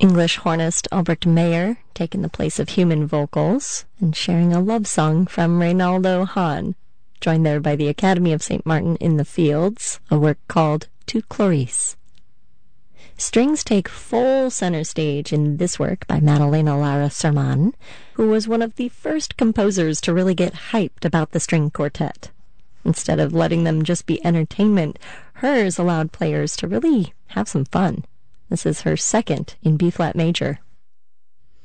English hornist Albert Mayer taking the place of human vocals and sharing a love song from Reynaldo Hahn, joined there by the Academy of St. Martin in the Fields, a work called To Clarice. Strings take full center stage in this work by Madalena Lara Serman, who was one of the first composers to really get hyped about the string quartet. Instead of letting them just be entertainment, hers allowed players to really have some fun. This is her second in B-flat major.